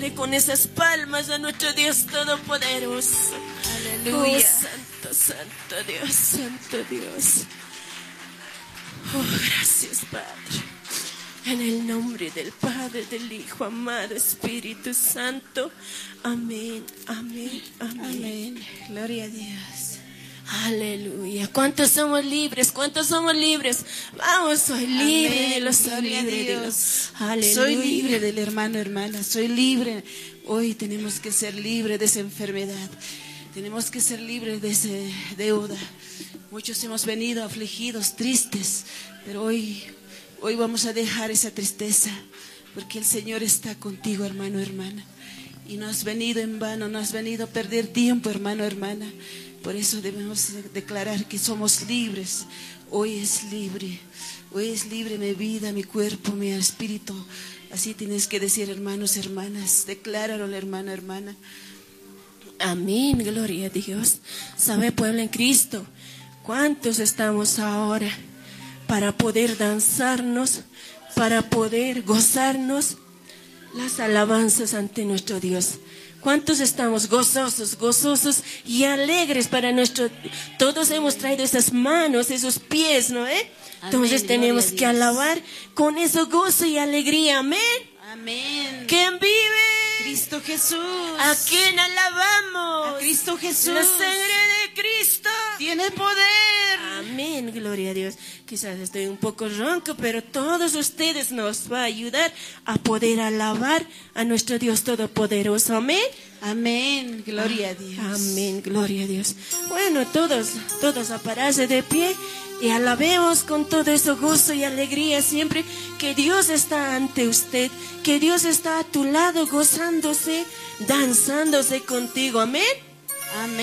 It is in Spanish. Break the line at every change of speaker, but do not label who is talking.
Dale con esas palmas a nuestro Dios Todopoderoso.
Aleluya.
Oh, santo, santo Dios, santo Dios. Oh, gracias, Padre. En el nombre del Padre, del Hijo, amado Espíritu Santo. Amén, amén, amén.
Amén. Gloria a Dios.
Aleluya. ¿Cuántos somos libres? ¿Cuántos somos libres? Vamos, soy libre
Amén.
de los
Gloria a
libres de
Dios.
los. Aleluya.
Soy libre del hermano, hermana. Soy libre. Hoy tenemos que ser libres de esa enfermedad. Tenemos que ser libres de esa deuda. Muchos hemos venido afligidos, tristes, pero hoy vamos a dejar esa tristeza, porque el Señor está contigo, hermano, hermana. Y no has venido en vano, no has venido a perder tiempo, hermano, hermana. Por eso debemos declarar que somos libres. Hoy es libre mi vida, mi cuerpo, mi espíritu. Así tienes que decir, hermanos, hermanas. Decláralo, hermano, hermana.
Amén, gloria a Dios. ¿Sabe, pueblo en Cristo? ¿Cuántos estamos ahora para poder danzarnos, para poder gozarnos las alabanzas ante nuestro Dios? ¿Cuántos estamos gozosos, gozosos y alegres para nuestro? Todos hemos traído esas manos, esos pies, ¿no? Entonces tenemos que alabar con ese gozo y alegría. Amén.
Amén.
¿Quién vive?
Cristo Jesús.
¿A quién alabamos?
A Cristo Jesús.
La sangre de Cristo
tiene poder.
Amén, gloria a Dios. Quizás estoy un poco ronco, pero todos ustedes nos va a ayudar a poder alabar a nuestro Dios Todopoderoso. Amén.
Amén, gloria a Dios.
Amén, gloria a Dios. Bueno, todos a pararse de pie y alabemos con todo ese gozo y alegría siempre que Dios está ante usted, que Dios está a tu lado gozándose, danzándose contigo. Amén.
Amén.